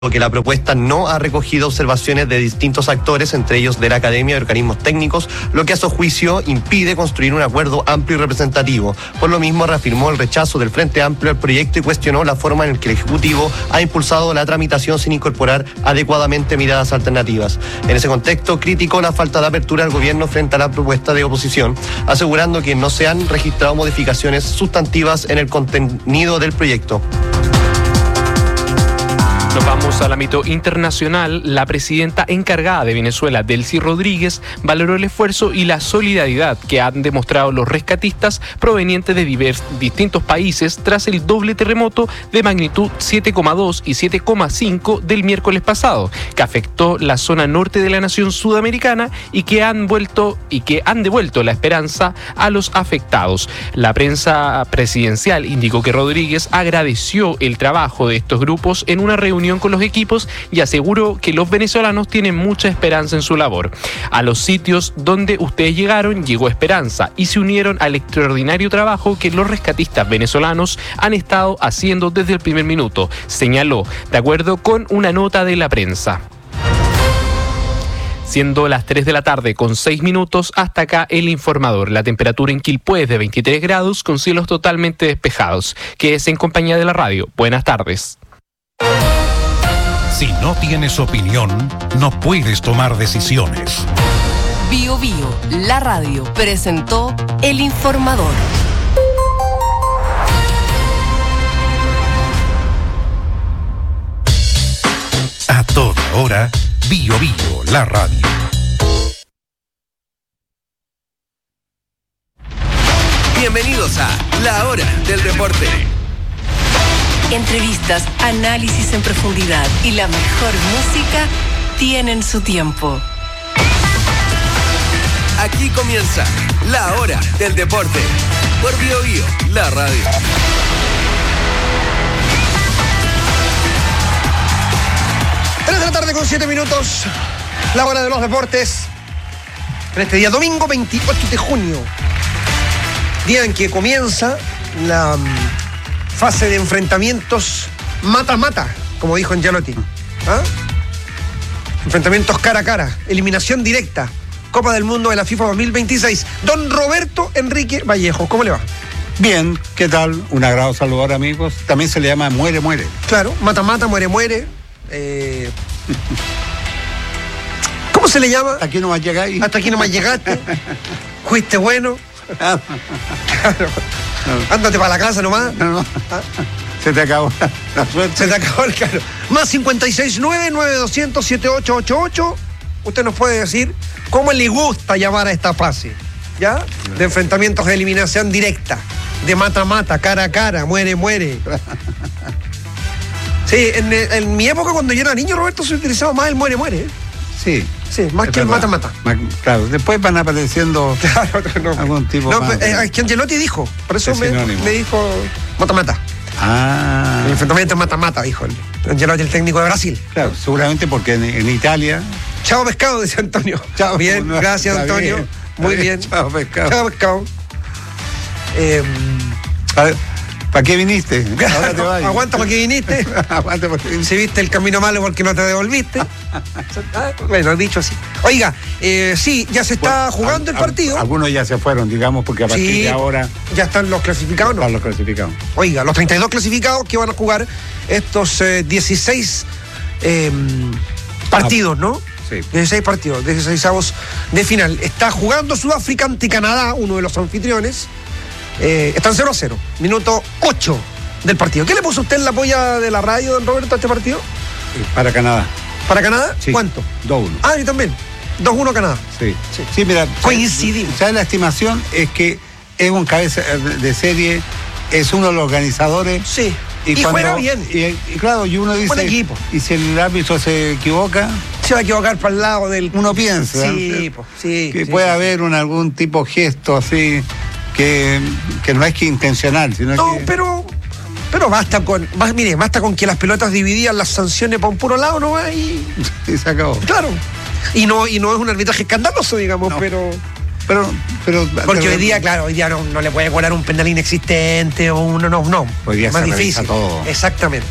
que la propuesta no ha recogido observaciones de distintos actores, entre ellos de la academia y organismos técnicos, lo que a su juicio impide construir un acuerdo amplio y representativo. Por lo mismo, reafirmó el rechazo del Frente Amplio al proyecto y cuestionó la forma en que el Ejecutivo ha impulsado la tramitación sin incorporar adecuadamente miradas alternativas. En ese contexto, criticó la falta de apertura del gobierno frente a la propuesta de oposición, asegurando que no se han registrado modificaciones sustantivas en el contenido del proyecto. Nos vamos al ámbito internacional. La presidenta encargada de Venezuela, Delcy Rodríguez, valoró el esfuerzo y la solidaridad que han demostrado los rescatistas provenientes de distintos países tras el doble terremoto de magnitud 7,2 y 7,5 del miércoles pasado, que afectó la zona norte de la nación sudamericana y que han devuelto la esperanza a los afectados. La prensa presidencial indicó que Rodríguez agradeció el trabajo de estos grupos en una reunión con los equipos y aseguró que los venezolanos tienen mucha esperanza en su labor. A los sitios donde ustedes llegaron, llegó esperanza y se unieron al extraordinario trabajo que los rescatistas venezolanos han estado haciendo desde el primer minuto, señaló, de acuerdo con una nota de la prensa. Siendo las 3 de la tarde con 6 minutos, hasta acá el informador. La temperatura en Quilpué es de 23 grados con cielos totalmente despejados. Quédese en compañía de la radio. Buenas tardes. Si no tienes opinión, no puedes tomar decisiones. Bio Bio, la radio, presentó El Informador. A toda hora, Bio Bio, la radio. Bienvenidos a La Hora del Deporte. Entrevistas, análisis en profundidad y la mejor música tienen su tiempo. Aquí comienza La Hora del Deporte por Bio Bio, la radio. Tres de la tarde con 7 minutos, La Hora de los Deportes. En este día domingo 28 de junio, día en que comienza la fase de enfrentamientos mata-mata, como dijo Angelotti. ¿Ah? Enfrentamientos cara a cara, eliminación directa, Copa del Mundo de la FIFA 2026. Don Roberto Enrique Vallejo, ¿cómo le va? Bien, ¿qué tal? Un agrado saludar, amigos. También se le llama muere-muere. Claro, mata-mata, muere-muere. ¿Cómo se le llama? Hasta aquí nomás llegáis. Hasta aquí nomás llegaste. Fuiste bueno. Claro. Ándate para la casa nomás. No. ¿Ah? Se te acabó la suerte. Se te acabó el caro. Más 569-9200-7888. Usted nos puede decir cómo le gusta llamar a esta fase, ¿ya? De enfrentamientos de eliminación directa, de mata-mata, cara a cara, muere-muere. Sí, en mi época, cuando yo era niño, Roberto, se utilizaba más el muere-muere. Sí. Sí, más que el mata-mata. Claro, después van apareciendo algún tipo más. Es que Angelotti dijo, por eso me dijo mata-mata. Ah. El enfrentamiento mata-mata, dijo Angelotti, el técnico de Brasil. Claro, seguramente porque en Italia... Chao pescado, dice Antonio. Chao, bien, gracias Antonio. Bien, muy bien. Chao pescado. Chao pescado. ¿Para qué viniste? Ahora te vas. Aguanta porque viniste. Aguanta porque viniste. Si viste el camino malo porque no te devolviste. Bueno, dicho así. Oiga, sí, ya se está jugando el partido. Algunos ya se fueron, digamos, porque a partir de ahora... Ya están los clasificados, ¿no? Están los clasificados. Oiga, los 32 clasificados que van a jugar estos 16 partidos, ¿no? Sí. 16 partidos, 16avos de final. Está jugando Sudáfrica ante Canadá, uno de los anfitriones. Están 0-0, minuto 8 del partido. ¿Qué le puso usted en la polla de la radio, don Roberto, a este partido? Para Canadá. ¿Para Canadá? Sí. ¿Cuánto? 2-1. Ah, y también. 2-1 Canadá. Sí. Mira. Coincidimos. ¿Sabes? La estimación es que es un cabeza de serie, es uno de los organizadores. Sí. Y juega bien. Y claro, y uno dice... Buen equipo. Y si el árbitro se equivoca... Se va a equivocar para el lado del... Uno piensa. Sí, sí. Que puede haber algún tipo de gesto así... Que no es que intencional, sino no, que... pero basta con que las pelotas divididas las sanciones para un puro lado, ¿no? Y se acabó. Claro. Y no es un arbitraje escandaloso, digamos, no. pero porque hoy día no le puede cobrar un penal inexistente o uno no. Hoy día es más se difícil. todo. Exactamente.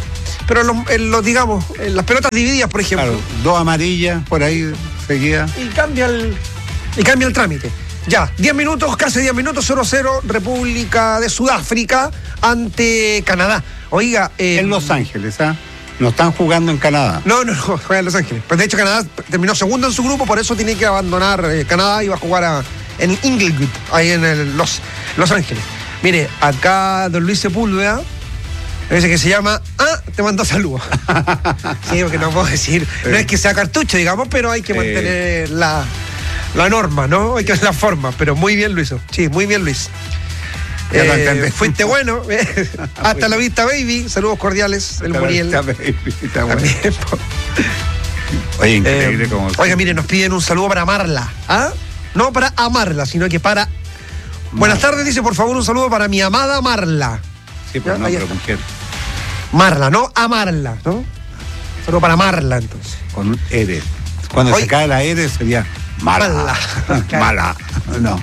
pero digamos, en las pelotas divididas, por ejemplo. Claro, 2 amarillas por ahí seguidas. Y cambia el trámite. Ya, 10 minutos, casi 10 minutos, 0-0, República de Sudáfrica ante Canadá. Oiga, En Los Ángeles, ¿ah? No están jugando en Canadá. No, juega en Los Ángeles. Pero de hecho Canadá terminó segundo en su grupo, por eso tiene que abandonar Canadá y va a jugar en Inglewood, ahí en Los Ángeles. Mire, acá don Luis Sepúlveda, ese que se llama, te mandó saludos. Sí, porque no puedo decir, no es que sea cartucho, digamos, pero hay que mantener la norma, ¿no? Hay que ver la forma, pero muy bien lo hizo. Sí, muy bien Luis. Ya lo entendí. Fuiste bueno. Hasta la vista, baby. Saludos cordiales, el Muriel. Está bueno. Oye, increíble cómo... Oiga, miren, nos piden un saludo para amarla. No para amarla, sino que para... Buenas tardes, dice, por favor, un saludo para mi amada Marla. Sí, pues no, pero mujer. Marla, no amarla, ¿no? Saludo para Marla, entonces. Con un R. Cuando se cae la R sería mala. Mala. No.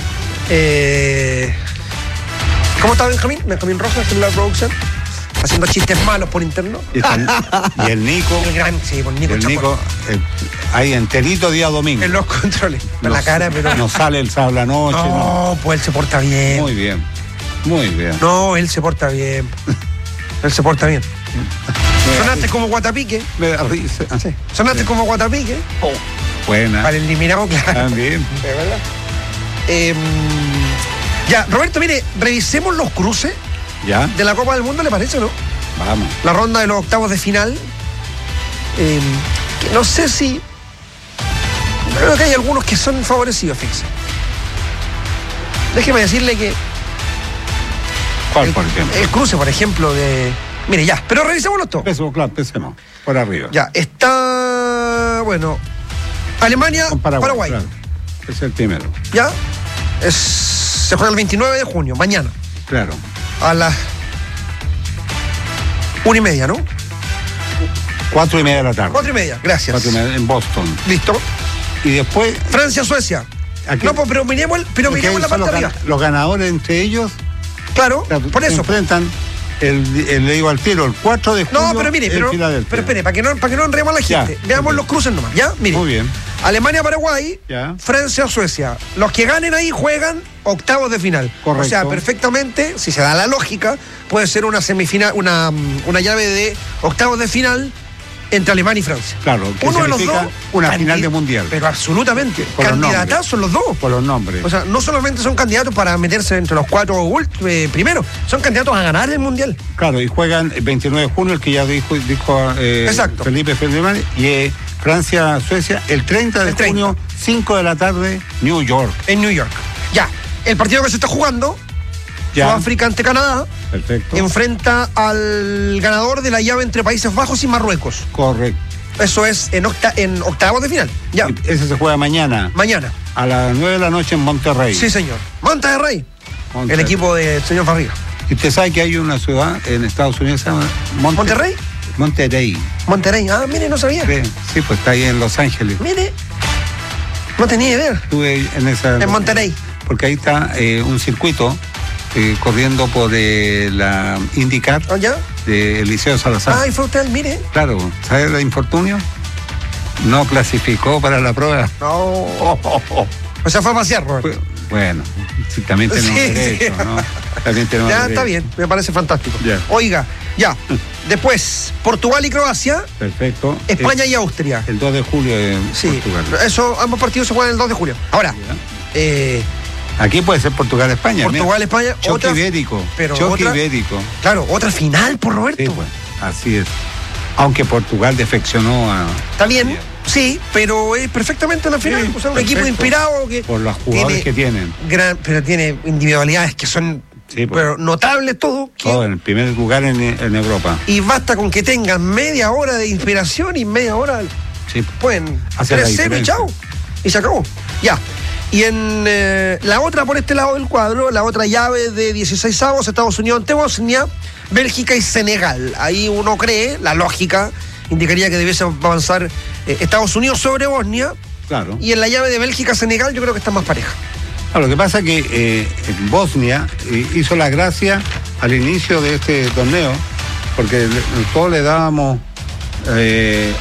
¿Cómo está Benjamín? Benjamín Rojas en la producción. Haciendo chistes malos por interno. Y el Nico. El gran, sí, por Nico. El Nico, ahí enterito día domingo. En los controles. En la cara, pero. No sale el sábado a la noche. No, pues él se porta bien. Muy bien. Muy bien. No, él se porta bien. Él se porta bien. Sonaste como Guatapique. Me da risa. Sí. Sonaste como Guatapique. Buena. Para el eliminado, claro. También. ¿De verdad? Ya, Roberto, mire, revisemos los cruces. ¿Ya? De la Copa del Mundo, ¿le parece, no? Vamos. La ronda de los octavos de final. Que no sé si... Creo que hay algunos que son favorecidos, fíjese. Déjeme decirle que... ¿Cuál, por ejemplo? El cruce, por ejemplo, de... Mire, ya, pero revisémoslo todo. Empecemos. Por arriba. Ya, está... Bueno, Alemania, Con Paraguay. Claro. Es el primero. ¿Ya? Se juega el 29 de junio, mañana. Claro. A las 1:30, ¿no? 4:30 de la tarde. 4:30, gracias. 4:30 en Boston. Listo. Y después... Francia-Suecia. Aquí, No, pues, pero miremos la parte de arriba. Los ganadores entre ellos... Claro, por se eso. enfrentan, le digo al tiro, el 4 de julio. No, pero mire, pero espere, para que no enredemos a la gente. Ya, Veamos ok. los cruces nomás, ¿ya? Mire. Muy bien. Alemania-Paraguay, Ya. Francia-Suecia. Los que ganen ahí juegan octavos de final. Correcto. O sea, perfectamente, si se da la lógica, puede ser una semifinal, una llave de octavos de final entre Alemania y Francia. Claro, que uno de los significa dos. una final de mundial. Pero absolutamente. Por los Candidatazos los dos. Por los nombres. O sea, no solamente son candidatos para meterse entre los 4 primeros, son candidatos a ganar el mundial. Claro, y juegan el 29 de junio, el que ya dijo Exacto. Felipe Feldman, y Francia-Suecia, el 30 de El 30. junio, 5 de la tarde, New York. En New York. Ya, el partido que se está jugando, Ya. Sudáfrica ante Canadá, Perfecto. enfrenta al ganador de la llave entre Países Bajos y Marruecos. Correcto. Eso es en octavos de final. Ya, Y ese se juega mañana, mañana. a las 9 de la noche en Monterrey. Sí, señor. Monterrey, Monterrey. el equipo del señor Farriga. ¿Y usted sabe que hay una ciudad en Estados Unidos que se llama ¿Monterrey? Monterrey. Monterrey. Ah, mire, no sabía. Sí, pues está ahí en Los Ángeles. Mire, no tenía idea. Estuve en esa... En Monterrey. Porque ahí está un circuito corriendo por la IndyCar ¿Ah, ya? de Eliseo Salazar. Ah, y fue usted, mire. Claro, ¿sabe el infortunio? No clasificó para la prueba. No. O sea, fue a pasear, Robert. Bueno, sí, también tenemos Sí, derecho, sí. ¿no? También tenemos Ya, derecho. está bien, me parece fantástico. Ya. Oiga, ya. Después, Portugal y Croacia, Perfecto. España y Austria. El 2 de julio en Sí, Portugal. eso, ambos partidos se juegan el 2 de julio. Ahora, Aquí puede ser Portugal-España. Portugal-España, Choque otra, ibérico. pero Choque otra- ibérico. claro, otra final por Roberto. Sí, pues, así es. Aunque Portugal defeccionó a... Está bien, sí, pero es perfectamente la final. Sí, o sea, un perfecto. equipo inspirado que Por los jugadores que tienen. pero tiene individualidades que son Sí, pues. pero notables todo. Todo en el primer lugar en Europa. Y basta con que tengan media hora de inspiración y media hora Sí. pueden Hace la 3-0 y diferencia. chao. Y se acabó. Ya. Y en la otra, por este lado del cuadro, la otra llave de 16avos, Estados Unidos ante Bosnia, Bélgica y Senegal. Ahí uno cree, la lógica indicaría que debiese avanzar Estados Unidos sobre Bosnia. Claro. Y en la llave de Bélgica-Senegal yo creo que está más pareja. Lo que pasa es que en Bosnia hizo la gracia al inicio de este torneo porque todos le dábamos